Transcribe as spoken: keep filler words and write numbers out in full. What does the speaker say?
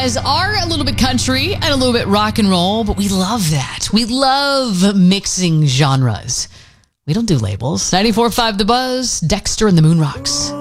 guys are a little bit country and a little bit rock and roll, but we love that. We love mixing genres. We don't do labels. ninety-four point five The Buzz, Dexter and the Moon Rocks.